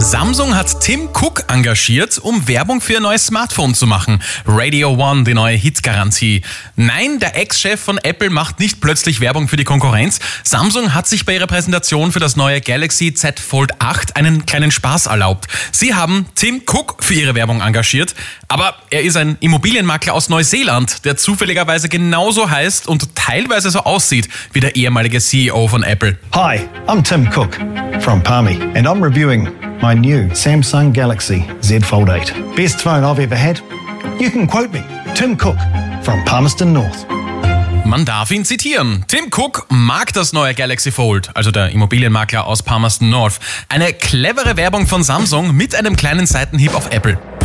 Samsung hat Tim Cook engagiert, um Werbung für ihr neues Smartphone zu machen. Radio One, die neue Hitgarantie. Nein, der Ex-Chef von Apple macht nicht plötzlich Werbung für die Konkurrenz. Samsung hat sich bei ihrer Präsentation für das neue Galaxy Z Fold 8 einen kleinen Spaß erlaubt. Sie haben Tim Cook für ihre Werbung engagiert, aber er ist ein Immobilienmakler aus Neuseeland, der zufälligerweise genauso heißt und teilweise so aussieht wie der ehemalige CEO von Apple. Hi, I'm Tim Cook from Palmy and I'm reviewing my new Samsung Galaxy Z Fold 8. Best phone I've ever had. You can quote me, Tim Cook from Palmerston North. Man darf ihn zitieren. Tim Cook mag das neue Galaxy Fold, also der Immobilienmakler aus Palmerston North. Eine clevere Werbung von Samsung mit einem kleinen Seitenhieb auf Apple.